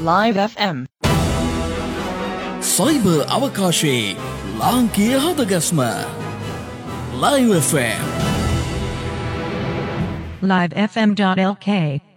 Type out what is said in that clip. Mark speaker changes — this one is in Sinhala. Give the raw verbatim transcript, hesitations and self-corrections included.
Speaker 1: Live F M.
Speaker 2: සයිබර් අවකාශයේ ලාංකීය හදගස්ම Live F M.
Speaker 3: live f m dot l k